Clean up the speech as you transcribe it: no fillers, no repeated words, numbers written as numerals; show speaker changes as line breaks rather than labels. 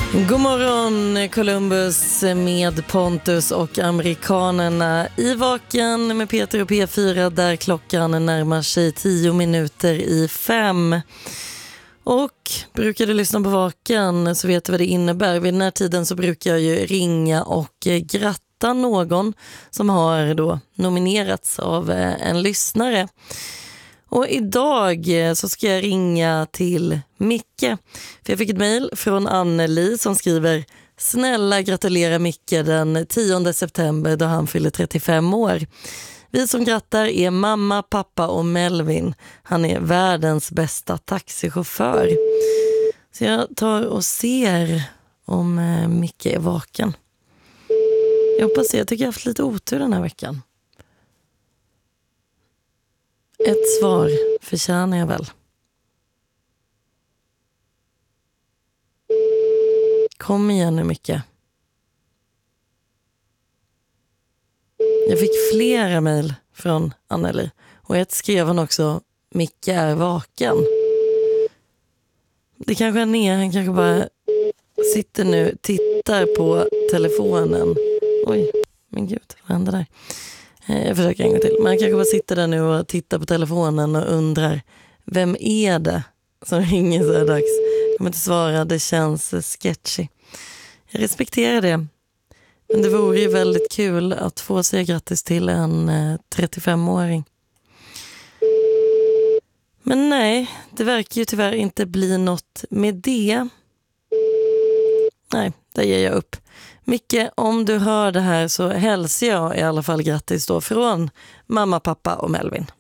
God morgon Columbus med Pontus och amerikanerna i Vaken med Peter och P4 där klockan närmar sig 5:10. Och brukar du lyssna på Vaken så vet du vad det innebär. Vid den här tiden så brukar jag ju ringa och gratta någon som har då nominerats av en lyssnare. Och idag så ska jag ringa till Micke. För jag fick ett mejl från Anneli som skriver: snälla gratulera Micke den 10 september då han fyller 35 år. Vi som grattar är mamma, pappa och Melvin. Han är världens bästa taxichaufför. Så jag tar och ser om Micke är vaken. Jag hoppas det. Jag tycker jag har haft lite otur den här veckan. Ett svar förtjänar jag väl. Kom igen nu Micke. Jag fick flera mejl från Anneli. Och ett skrev han också: Micke är vaken. Det kanske han är. Han kanske bara sitter nu, tittar på telefonen. Oj, men gud, vad händer där? Jag försöker en gång till. Man kanske bara sitter där nu och tittar på telefonen och undrar: vem är det som ringer så här dags? Jag kommer inte svara, det känns sketchy. Jag respekterar det. Men det vore ju väldigt kul att få säga grattis till en 35-åring. Men nej, det verkar ju tyvärr inte bli något med det. Nej, där ger jag upp. Micke, om du hör det här så hälsar jag i alla fall grattis då från mamma, pappa och Melvin.